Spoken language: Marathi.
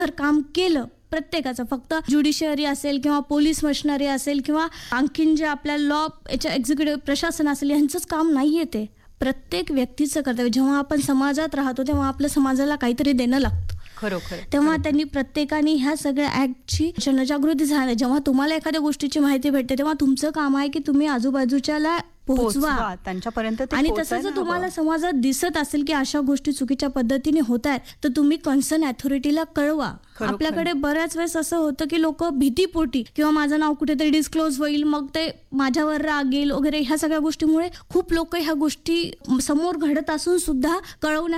तर काम केलं प्रत्येकाचं, फक्त ज्युडिशियरी असेल किंवा पोलीस मशिनरी असेल किंवा आणखीन जे आपल्या लॉ याच्या एक्झिक्युटिव्ह प्रशासन असेल, यांचंच काम नाहीये ते. प्रत्येक व्यक्तीचं कर्तव्य. जेव्हा आपण समाजात राहतो तेव्हा आपल्या समाजाला काहीतरी देणं लागतं. खरोखर. तेव्हा त्यांनी प्रत्येकाने ह्या सगळ्या ऍक्टची जनजागृती झाली. जेव्हा तुम्हाला एखाद्या गोष्टीची माहिती भेटते तेव्हा तुमचं काम आहे की तुम्ही आजूबाजूच्याला पोहोचवा त्यांच्यापर्यंत ते आणि तसं पोहोचायला जर तुम्हाला हवं. समाजात दिसत असेल की अशा गोष्टी चुकीच्या पद्धतीने होत आहेत, तर तुम्ही कन्सर्न अथॉरिटीला कळवा. खरोखर. आपल्याकडे बऱ्याच वेळेस असं होतं की लोक भीतीपोटी किंवा माझं नाव कुठेतरी डिस्क्लोज होईल, मग ते माझ्यावर राग येईल वगैरे, ह्या सगळ्या गोष्टीमुळे खूप लोक ह्या गोष्टी समोर घडत असून सुद्धा कळवण्यात